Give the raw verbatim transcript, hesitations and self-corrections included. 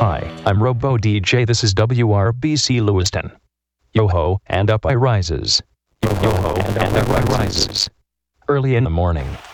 Hi, I'm Robo D J. This is W R B C Lewiston. Yo-ho, and up I rises. Yo-ho, and up I rises. Early in the morning,